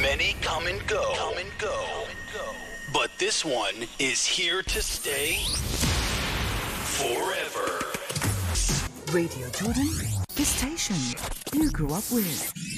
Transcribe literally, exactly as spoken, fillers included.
Many come and go. Come and go. But this one is here to stay forever. Radio Jordan, the station you grew up with.